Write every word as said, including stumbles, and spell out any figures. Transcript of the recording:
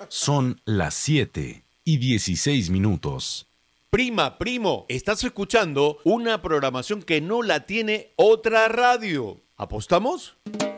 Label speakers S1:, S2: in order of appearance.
S1: Son las siete y dieciséis minutos.
S2: Prima, primo, estás escuchando una programación que no la tiene otra radio. ¿Apostamos?